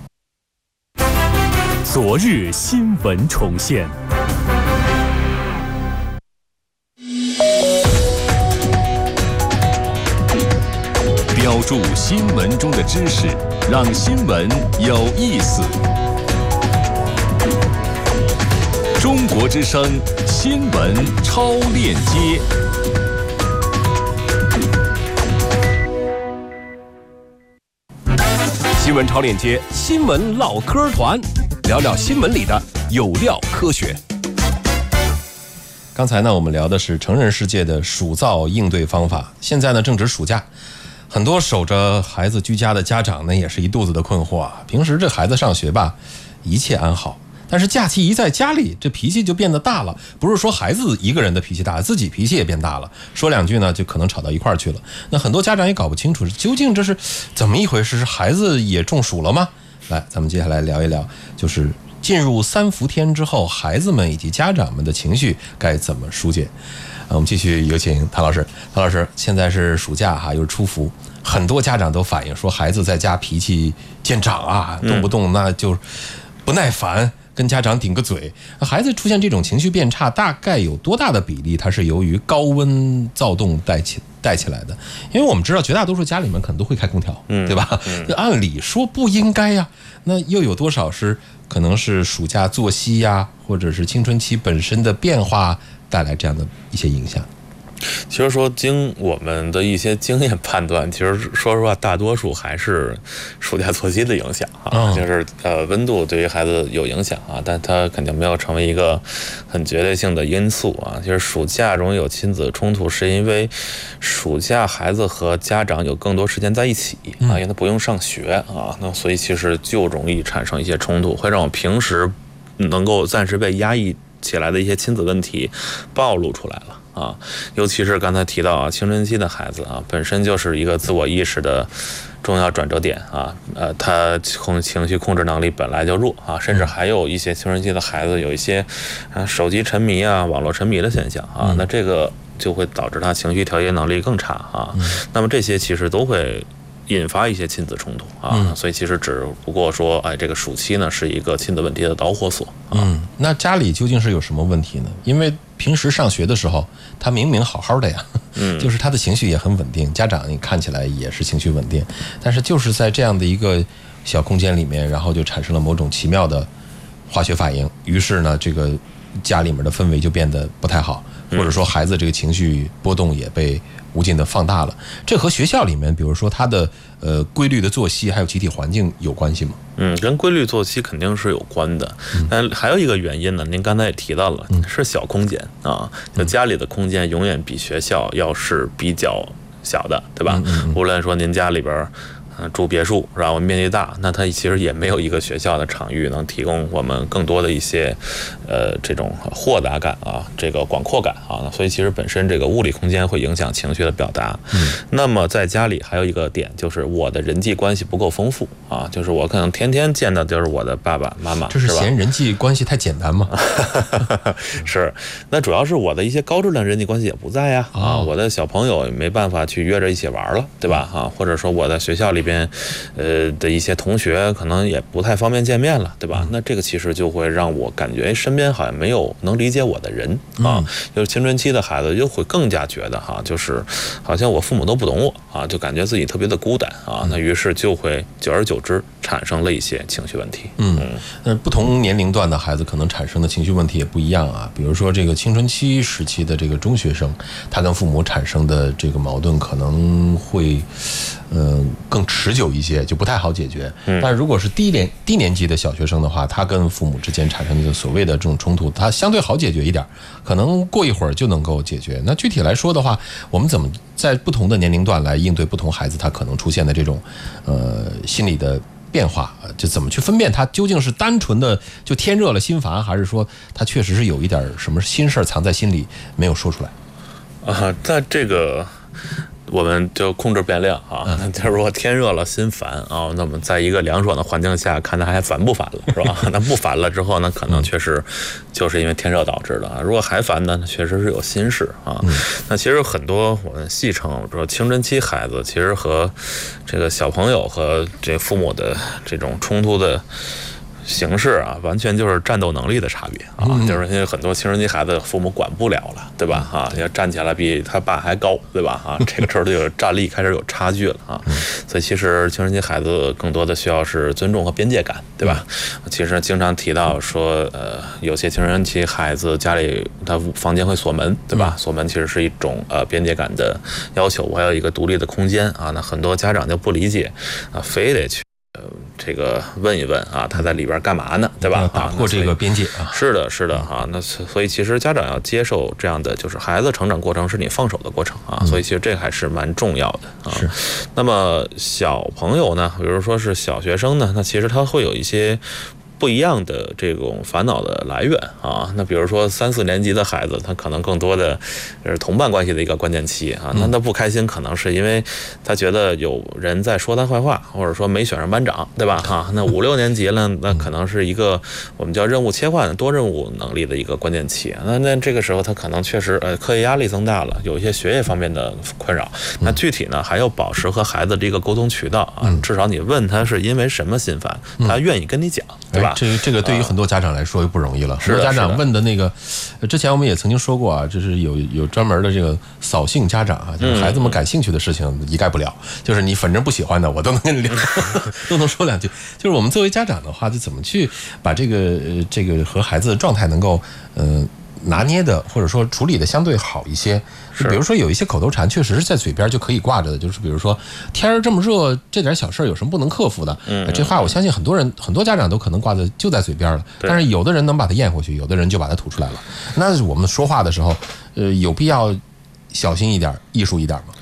昨日新闻重现，标注新闻中的知识，让新闻有意思。中国之声新闻超链接。新闻超链接，新闻唠嗑团，聊聊新闻里的有料科学。 刚才呢，我们聊的是成人世界的暑噪应对方法。现在呢，正值暑假，很多守着孩子居家的家长呢，也是一肚子的困惑啊。平时这孩子上学吧，一切安好，但是假期一在家里，这脾气就变得大了。不是说孩子一个人的脾气大，自己脾气也变大了，说两句呢就可能吵到一块儿去了。那很多家长也搞不清楚究竟这是怎么一回事，是孩子也中暑了吗？来，咱们接下来聊一聊，就是进入三伏天之后，孩子们以及家长们的情绪该怎么疏解。我们继续有请谭老师。谭老师，现在是暑假哈，又是初伏，很多家长都反映说孩子在家脾气见长啊，动不动那就不耐烦，跟家长顶个嘴。孩子出现这种情绪变差，大概有多大的比例它是由于高温躁动带起来的？因为我们知道绝大多数家里面可能都会开空调，对吧？按理说不应该呀，那又有多少是可能是暑假作息呀，或者是青春期本身的变化带来这样的一些影响？ 其实说经我们的一些经验判断，其实说实话，大多数还是暑假作息的影响啊，就是温度对于孩子有影响啊，但它肯定没有成为一个很绝对性的因素啊。就是暑假容易有亲子冲突，是因为暑假孩子和家长有更多时间在一起啊，因为他不用上学啊，那所以其实就容易产生一些冲突，会让我平时能够暂时被压抑起来的一些亲子问题暴露出来了啊，尤其是刚才提到啊，青春期的孩子啊，本身就是一个自我意识的重要转折点啊，他情绪控制能力本来就弱啊，甚至还有一些青春期的孩子有一些手机沉迷啊、网络沉迷的现象啊，那这个就会导致他情绪调节能力更差啊，那么这些其实都会引发一些亲子冲突啊，所以其实只不过说，哎，这个暑期呢是一个亲子问题的导火索啊。 那家里究竟是有什么问题呢？因为平时上学的时候，他明明好好的呀，就是他的情绪也很稳定，家长你看起来也是情绪稳定，但是就是在这样的一个小空间里面，然后就产生了某种奇妙的化学反应，于是呢，这个家里面的氛围就变得不太好，或者说孩子这个情绪波动也被无尽的放大了。这和学校里面，比如说他的规律的作息还有集体环境有关系吗？ 跟规律作息肯定是有关的，但还有一个原因呢，您刚才也提到了，是小空间啊，就家里的空间永远比学校要是比较小的，对吧？无论说您家里边住别墅，然后面积大，那它其实也没有一个学校的场域能提供我们更多的一些这种豁达感啊，这个广阔感啊，所以其实本身这个物理空间会影响情绪的表达。那么在家里还有一个点，就是我的人际关系不够丰富啊，就是我可能天天见的就是我的爸爸妈妈， 这是嫌人际关系太简单吗？ 是，那主要是我的一些高质量人际关系也不在呀啊，我的小朋友也没办法去约着一起玩了，对吧？啊，或者说我在学校里边的一些同学可能也不太方便见面了，对吧？那这个其实就会让我感觉身边好像没有能理解我的人啊，就是青春期的孩子就会更加觉得哈，就是好像我父母都不懂我啊，就感觉自己特别的孤单啊，那于是就会久而久之产生了一些情绪问题。 那不同年龄段的孩子可能产生的情绪问题也不一样啊，比如说这个青春期时期的这个中学生，他跟父母产生的这个矛盾可能会更持久一些，就不太好解决。但如果是低年级的小学生的话，他跟父母之间产生的所谓的这种冲突，他相对好解决一点，可能过一会儿就能够解决。那具体来说的话，我们怎么在不同的年龄段来应对不同孩子他可能出现的这种心理的变化，就怎么去分辨他究竟是单纯的就天热了心烦，还是说他确实是有一点什么心事藏在心里没有说出来啊？在这个我们就控制变量啊，那就是如果天热了心烦啊，那么在一个凉爽的环境下，看他还烦不烦了，是吧？那不烦了之后呢，可能确实就是因为天热导致的。如果还烦呢，确实是有心事啊。那其实很多我们戏称说青春期孩子，其实和这个小朋友和这父母的这种冲突的形式啊，完全就是战斗能力的差别啊，就是因为很多青春期孩子父母管不了了，对吧？啊，要站起来比他爸还高，对吧？啊，这个时候就有战力开始有差距了啊。所以其实青春期孩子更多的需要是尊重和边界感，对吧？其实经常提到说，有些青春期孩子家里他房间会锁门，对吧？锁门其实是一种边界感的要求，我要有一个独立的空间啊。那很多家长就不理解啊，非得去这个问一问啊，他在里边干嘛呢，对吧？ 打破这个边界啊， 是的，是的啊。那所以其实家长要接受这样的，就是孩子成长过程是你放手的过程啊，所以其实这还是蛮重要的啊。 是。 那么小朋友呢，比如说是小学生呢，那其实他会有一些不一样的这种烦恼的来源啊。那比如说3、4年级的孩子，他可能更多的是同伴关系的一个关键期啊。那他不开心，可能是因为他觉得有人在说他坏话，或者说没选上班长，对吧？哈，那5、6年级了，那可能是一个我们叫任务切换、多任务能力的一个关键期。那这个时候他可能确实课业压力增大了，有一些学业方面的困扰。那具体呢，还要保持和孩子这个沟通渠道啊，至少你问他是因为什么心烦，他愿意跟你讲，对吧？ 这个对于很多家长来说又不容易了。很多家长问的那个，之前我们也曾经说过啊，就是有专门的这个扫兴家长啊，就是孩子们感兴趣的事情一概不了，就是你反正不喜欢的，我都能跟你聊，都能说两句。就是我们作为家长的话，就怎么去把这个和孩子的状态能够拿捏的，或者说处理的相对好一些。就比如说有一些口头禅确实是在嘴边就可以挂着的，就是比如说天儿这么热，这点小事有什么不能克服的？这话我相信很多家长都可能挂的就在嘴边了，但是有的人能把它咽回去，有的人就把它吐出来了。那我们说话的时候，有必要小心一点、艺术一点吗？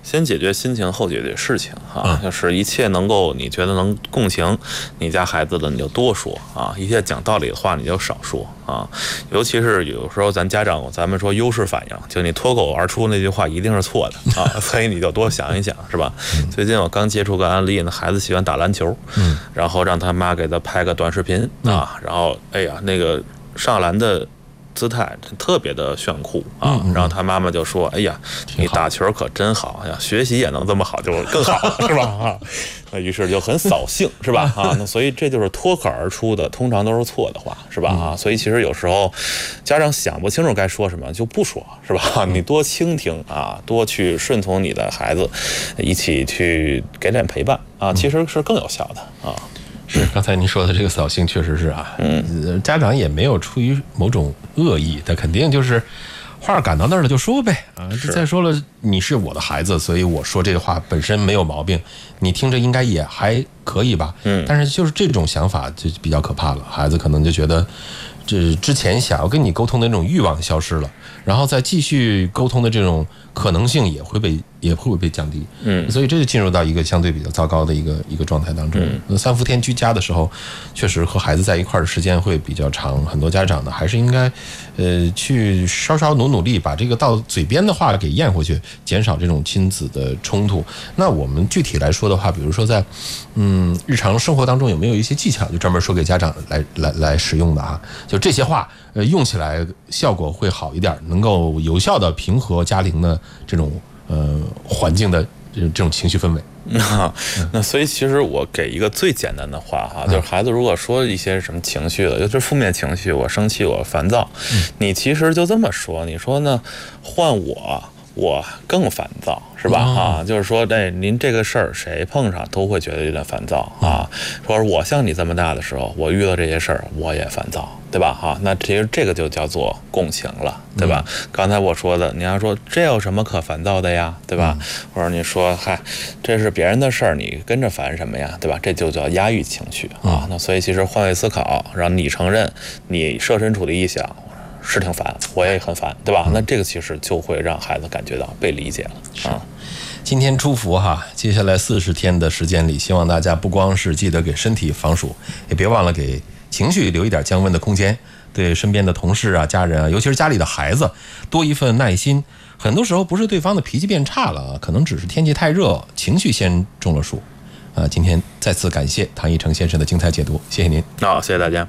先解决心情，后解决事情啊，就是一切能够你觉得能共情你家孩子的，你就多说啊；一切讲道理的话，你就少说啊。尤其是有时候咱家长，咱们说优势反应，就你脱口而出那句话一定是错的啊，所以你就多想一想，是吧？最近我刚接触个案例呢，孩子喜欢打篮球，然后让他妈给他拍个短视频啊，然后哎呀那个上篮的姿态特别的炫酷啊，然后他妈妈就说：“哎呀，你打球可真好呀，学习也能这么好，就更好了，是吧？”啊，那于是就很扫兴，是吧？啊，那所以这就是脱口而出的，通常都是错的话，是吧？啊，所以其实有时候家长想不清楚该说什么，就不说，是吧？你多倾听啊，多去顺从你的孩子，一起去给点陪伴啊，其实是更有效的啊。 是，刚才您说的这个扫兴确实是啊，家长也没有出于某种恶意，他肯定就是话赶到那儿了就说呗啊。再说了，你是我的孩子，所以我说这个话本身没有毛病，你听着应该也还可以吧。但是就是这种想法就比较可怕了，孩子可能就觉得这之前想要跟你沟通的那种欲望消失了，然后再继续沟通的这种可能性也会被降低。所以这就进入到一个相对比较糟糕的一个状态当中。3伏天居家的时候，确实和孩子在一块儿的时间会比较长，很多家长呢还是应该去稍稍努力把这个到嘴边的话给咽回去，减少这种亲子的冲突。那我们具体来说的话，比如说在日常生活当中有没有一些技巧，就专门说给家长来使用的啊？就这些话用起来效果会好一点，能够有效的平和家庭的这种环境的这种情绪氛围。 那所以其实我给一个最简单的话哈，就是孩子如果说一些什么情绪的，尤其是负面情绪，我生气，我烦躁，你其实就这么说，你说呢？换我更烦躁，是吧？啊，就是说，您这个事儿谁碰上都会觉得有点烦躁啊。说我像你这么大的时候，我遇到这些事儿我也烦躁，对吧？哈，那其实这个就叫做共情了，对吧？刚才我说的，你要说这有什么可烦躁的呀，对吧？或者你说，嗨，这是别人的事儿，你跟着烦什么呀，对吧？这就叫压抑情绪啊。那所以其实换位思考，让你承认你设身处地一想。是挺烦，我也很烦，对吧？那这个其实就会让孩子感觉到被理解了啊。 今天初伏哈，接下来40天的时间里，希望大家不光是记得给身体防暑，也别忘了给情绪留一点降温的空间，对身边的同事啊、家人啊，尤其是家里的孩子，多一份耐心。很多时候不是对方的脾气变差了，可能只是天气太热，情绪先中了暑。今天再次感谢唐一成先生的精彩解读，谢谢您。 好，谢谢大家。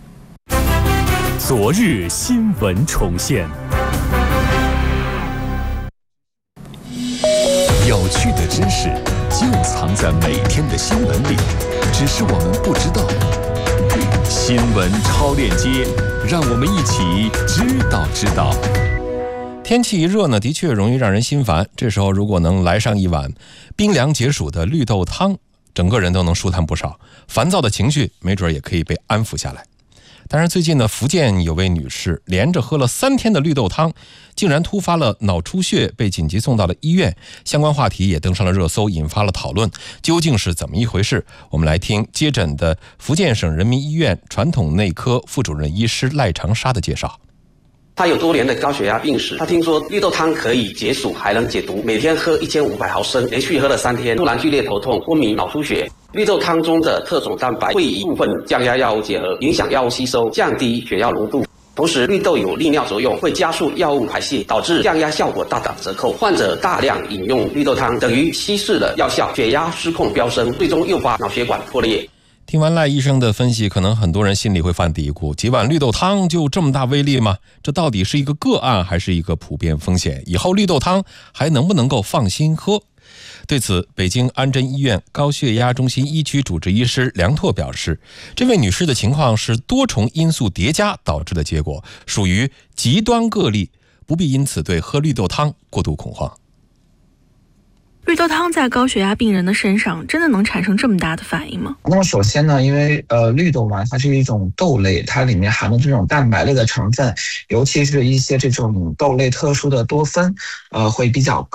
昨日新闻重现，有趣的知识就藏在每天的新闻里，只是我们不知道。新闻超链接，让我们一起知道。 天气一热呢，的确容易让人心烦，这时候如果能来上一碗冰凉解暑的绿豆汤，整个人都能舒坦不少，烦躁的情绪没准也可以被安抚下来。但是最近呢，福建有位女士连着喝了3天的绿豆汤，竟然突发了脑出血，被紧急送到了医院。相关话题也登上了热搜，引发了讨论。究竟是怎么一回事？我们来听接诊的福建省人民医院传统内科副主任医师赖长沙的介绍。 他有多年的高血压病史，他听说绿豆汤可以解暑还能解毒，每天喝1500毫升，连续喝了3天，突然剧烈头痛、昏迷、脑出血。绿豆汤中的特种蛋白会与部分降压药物结合，影响药物吸收，降低血药浓度。同时，绿豆有利尿作用，会加速药物排泄，导致降压效果大打折扣。患者大量饮用绿豆汤，等于稀释了药效，血压失控飙升，最终诱发脑血管破裂。 听完赖医生的分析，可能很多人心里会犯嘀咕：几碗绿豆汤就这么大威力吗？这到底是一个个案还是一个普遍风险？以后绿豆汤还能不能够放心喝？对此，北京安贞医院高血压中心一区主治医师梁拓表示，这位女士的情况是多重因素叠加导致的结果，属于极端个例，不必因此对喝绿豆汤过度恐慌。 绿豆汤在高血压病人的身上真的能产生这么大的反应吗？ 那么首先呢，因为绿豆嘛，它是一种豆类，它里面含的这种蛋白类的成分，尤其是一些这种豆类特殊的多酚，会比较高。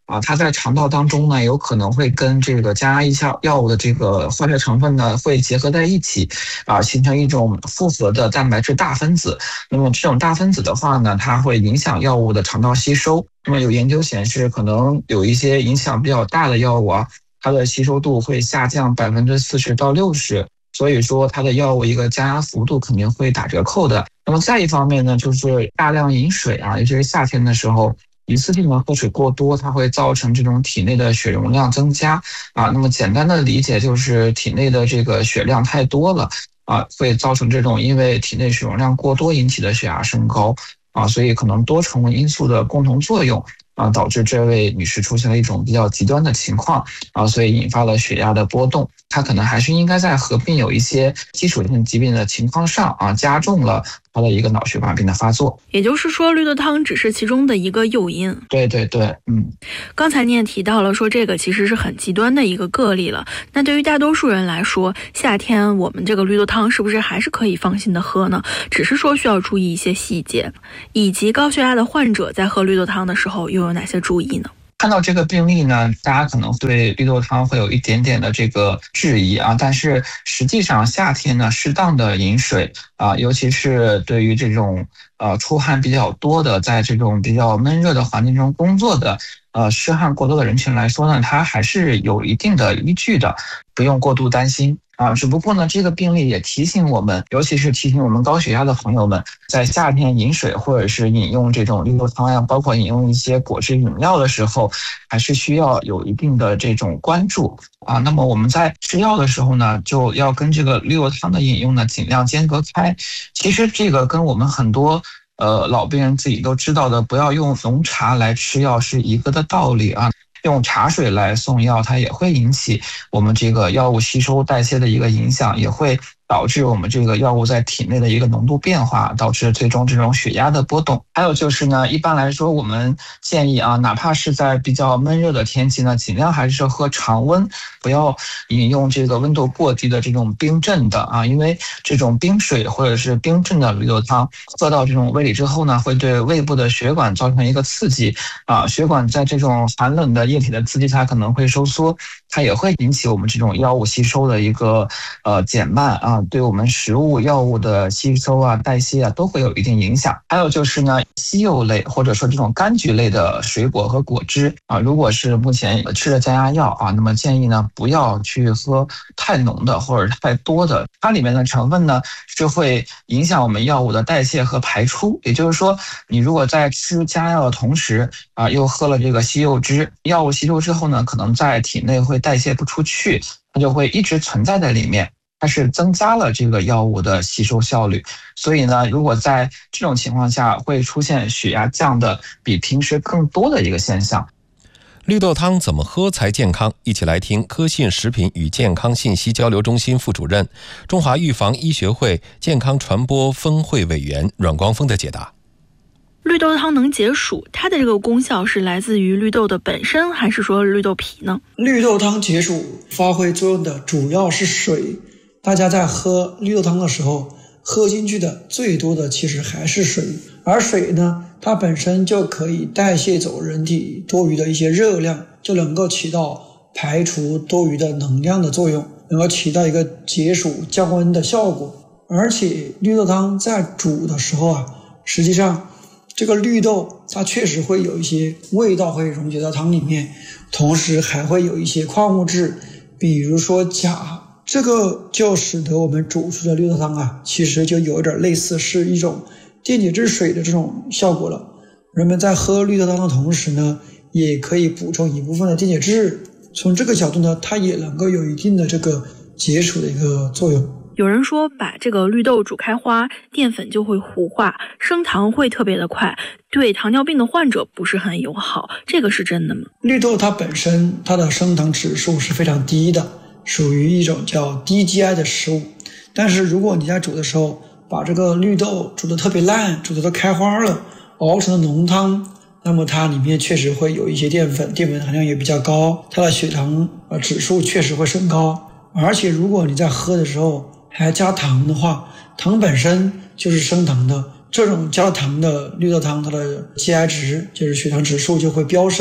它在肠道当中呢，有可能会跟这个降压药物的这个化学成分呢会结合在一起，形成一种复合的蛋白质大分子。那么这种大分子的话呢，它会影响药物的肠道吸收。那么有研究显示，可能有一些影响比较大的药物它的吸收度会下降40%到60%。所以说它的药物一个降压幅度肯定会打折扣的。那么再一方面呢，就是大量饮水尤其是夏天的时候，一次性的喝水过多，它会造成这种体内的血容量增加那么简单的理解就是体内的这个血量太多了会造成这种因为体内血容量过多引起的血压升高所以可能多重因素的共同作用导致这位女士出现了一种比较极端的情况所以引发了血压的波动。她可能还是应该在合并有一些基础性疾病的情况上加重了她的一个脑血管病的发作。 也就是说，绿豆汤只是其中的一个诱因。 对对对， 刚才你也提到了说这个其实是很极端的一个个例了。那对于大多数人来说，夏天我们这个绿豆汤是不是还是可以放心的喝呢？只是说需要注意一些细节，以及高血压的患者在喝绿豆汤的时候又有哪些注意呢？ 看到这个病例呢，大家可能对绿豆汤会有一点点的这个质疑但是实际上夏天呢，适当的饮水尤其是对于这种出汗比较多的，在这种比较闷热的环境中工作的湿汗过多的人群来说呢，它还是有一定的依据的，不用过度担心只不过呢，这个病例也提醒我们，尤其是提醒我们高血压的朋友们，在夏天饮水或者是饮用这种绿豆汤包括饮用一些果汁饮料的时候，还是需要有一定的这种关注那么我们在吃药的时候呢，就要跟这个绿豆汤的饮用呢尽量间隔开。其实这个跟我们很多老病人自己都知道的，不要用浓茶来吃药是一个的道理用茶水来送药，它也会引起我们这个药物吸收代谢的一个影响，也会导致我们这个药物在体内的一个浓度变化，导致最终这种血压的波动。还有就是呢，一般来说我们建议哪怕是在比较闷热的天气呢，尽量还是喝常温，不要饮用这个温度过低的这种冰镇的因为这种冰水或者是冰镇的绿豆汤喝到这种胃里之后呢，会对胃部的血管造成一个刺激血管在这种寒冷的液体的刺激它可能会收缩，它也会引起我们这种药物吸收的一个减慢对我们食物药物的吸收代谢都会有一定影响。还有就是呢，稀有类或者说这种柑橘类的水果和果汁如果是目前吃了降压药那么建议呢不要去喝太浓的或者太多的，它里面的成分呢是会影响我们药物的代谢和排出。也就是说，你如果在吃降压药的同时又喝了这个西柚汁，药物吸收之后呢，可能在体内会代谢不出去，它就会一直存在在里面，它是增加了这个药物的吸收效率。所以呢，如果在这种情况下会出现血压降的比平时更多的一个现象。 绿豆汤怎么喝才健康？一起来听科信食品与健康信息交流中心副主任、中华预防医学会健康传播分会委员阮光峰的解答。 绿豆汤能解暑，它的这个功效是来自于绿豆的本身，还是说绿豆皮呢？ 绿豆汤解暑发挥作用的主要是水，大家在喝绿豆汤的时候，喝进去的最多的其实还是水，而水呢，它本身就可以代谢走人体多余的一些热量，就能够起到排除多余的能量的作用，能够起到一个解暑降温的效果。而且绿豆汤在煮的时候实际上这个绿豆它确实会有一些味道会溶解到汤里面，同时还会有一些矿物质，比如说钾，这个就使得我们煮出的绿豆汤其实就有点类似是一种电解质水的这种效果了。人们在喝绿豆汤的同时呢，也可以补充一部分的电解质，从这个角度呢，它也能够有一定的这个解暑的一个作用。 有人说把这个绿豆煮开花，淀粉就会糊化，升糖会特别的快，对糖尿病的患者不是很友好，这个是真的吗？ 绿豆它本身它的升糖指数是非常低的，属于一种叫低 GI 的食物。但是如果你在煮的时候把这个绿豆煮得特别烂，煮得都开花了，熬成了浓汤，那么它里面确实会有一些淀粉含量也比较高，它的血糖指数确实会升高。而且如果你在喝的时候还加糖的话，糖本身就是升糖的，这种加糖的绿豆汤它的 GI 值就是血糖指数就会飙升，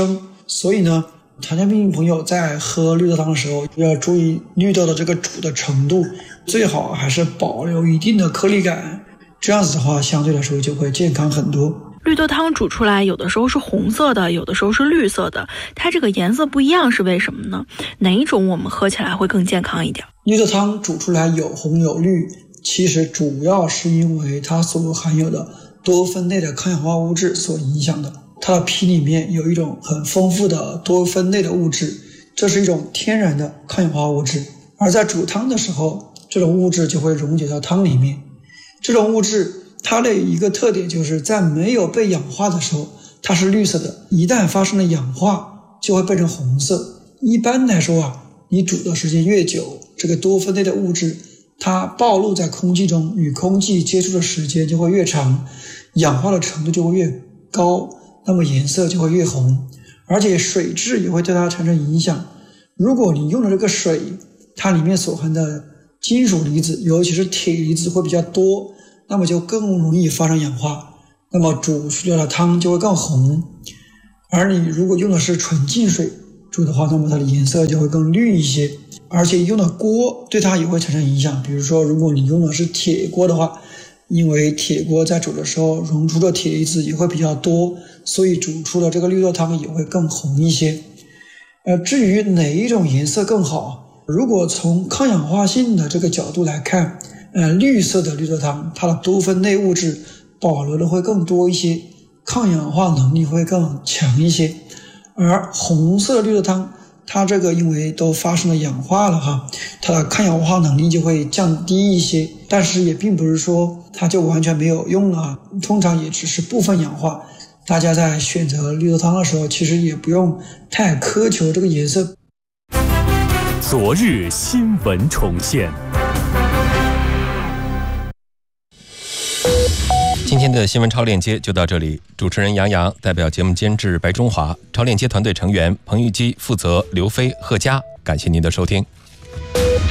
所以呢，糖尿病朋友在喝绿豆汤的时候要注意绿豆的这个煮的程度，最好还是保留一定的颗粒感，这样子的话相对来说就会健康很多。 绿豆汤煮出来有的时候是红色的，有的时候是绿色的，它这个颜色不一样是为什么呢？哪一种我们喝起来会更健康一点？ 绿豆汤煮出来有红有绿，其实主要是因为它所含有的多酚类的抗氧化物质所影响的。它的皮里面有一种很丰富的多酚类的物质，这是一种天然的抗氧化物质，而在煮汤的时候，这种物质就会溶解到汤里面。这种物质它的一个特点就是在没有被氧化的时候它是绿色的，一旦发生了氧化就会变成红色。一般来说啊，你煮的时间越久，这个多酚类的物质它暴露在空气中，与空气接触的时间就会越长，氧化的程度就会越高，那么颜色就会越红，而且水质也会对它产生影响。如果你用的这个水，它里面所含的金属离子，尤其是铁离子会比较多，那么就更容易发生氧化，那么煮出来的汤就会更红。而你如果用的是纯净水煮的话，那么它的颜色就会更绿一些，而且用的锅对它也会产生影响。比如说如果你用的是铁锅的话，因为铁锅在煮的时候溶出的铁离子也会比较多，所以煮出的这个绿豆汤也会更红一些。至于哪一种颜色更好，如果从抗氧化性的这个角度来看，绿色的绿豆汤它的多酚类物质保留的会更多一些，抗氧化能力会更强一些。而红色的绿豆汤它这个因为都发生了氧化了哈，它的抗氧化能力就会降低一些，但是也并不是说它就完全没有用了，通常也只是部分氧化。大家在选择绿豆汤的时候，其实也不用太苛求这个颜色。 昨日新闻重现。 今天的新闻超链接就到这里，主持人杨洋代表节目监制白中华，超链接团队成员彭玉基负责刘飞、贺佳，感谢您的收听。